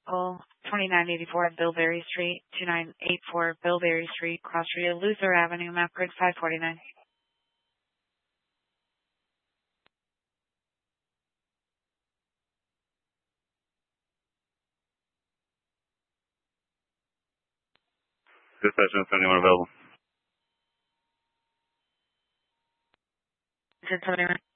Oh, 2984 Bilberry Street, 2984 Bilberry Street, Cross Street, Luther Avenue, map grid 549. Dispatch 71 available. Is it 71?